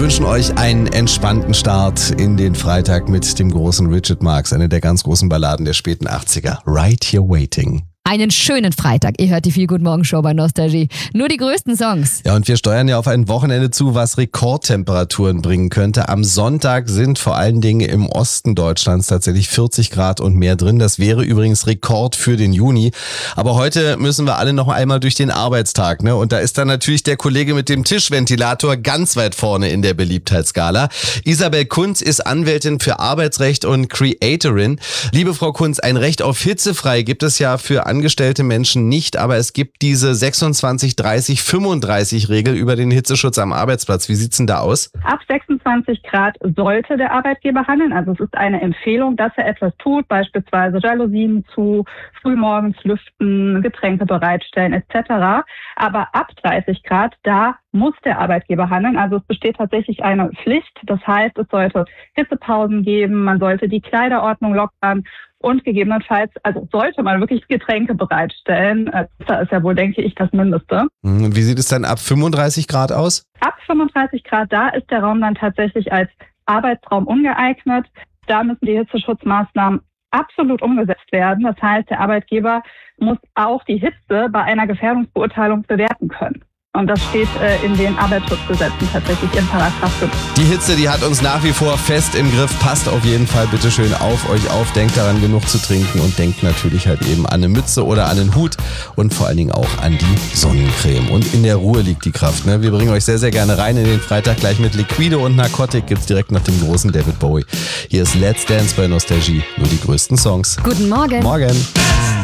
wünschen euch einen entspannten Start in den Freitag mit dem großen Richard Marx, eine der ganz großen Balladen der späten 80er. Right Here Waiting. Einen schönen Freitag. Ihr hört die Viel Guten Morgen Show bei Nostalgie. Nur die größten Songs. Ja, und wir steuern ja auf ein Wochenende zu, was Rekordtemperaturen bringen könnte. Am Sonntag sind vor allen Dingen im Osten Deutschlands tatsächlich 40 Grad und mehr drin. Das wäre übrigens Rekord für den Juni. Aber heute müssen wir alle noch einmal durch den Arbeitstag, ne? Und da ist dann natürlich der Kollege mit dem Tischventilator ganz weit vorne in der Beliebtheitsskala. Isabel Kunz ist Anwältin für Arbeitsrecht und Creatorin. Liebe Frau Kunz, ein Recht auf hitzefrei gibt es ja für angestellte Menschen nicht, aber es gibt diese 26-30-35-Regel über den Hitzeschutz am Arbeitsplatz. Wie sieht's denn da aus? Ab 26 Grad sollte der Arbeitgeber handeln. Also es ist eine Empfehlung, dass er etwas tut, beispielsweise Jalousien zu, frühmorgens lüften, Getränke bereitstellen etc. Aber ab 30 Grad, da muss der Arbeitgeber handeln. Also es besteht tatsächlich eine Pflicht. Das heißt, es sollte Hitzepausen geben, man sollte die Kleiderordnung lockern und gegebenenfalls, also sollte man wirklich Getränke bereitstellen. Das ist ja wohl, denke ich, das Mindeste. Wie sieht es dann ab 35 Grad aus? Ab 35 Grad, da ist der Raum dann tatsächlich als Arbeitsraum ungeeignet. Da müssen die Hitzeschutzmaßnahmen absolut umgesetzt werden. Das heißt, der Arbeitgeber muss auch die Hitze bei einer Gefährdungsbeurteilung bewerten können. Und das steht in den Arbeitsschutzgesetzen tatsächlich in Paragraph 5. Die Hitze, die hat uns nach wie vor fest im Griff. Passt auf jeden Fall bitte schön auf euch auf. Denkt daran, genug zu trinken und denkt natürlich halt eben an eine Mütze oder an einen Hut und vor allen Dingen auch an die Sonnencreme. Und in der Ruhe liegt die Kraft, ne? Wir bringen euch sehr, sehr gerne rein in den Freitag gleich mit Liquide und Narcotic. Gibt's direkt nach dem großen David Bowie. Hier ist Let's Dance bei Nostalgie. Nur die größten Songs. Guten Morgen. Morgen.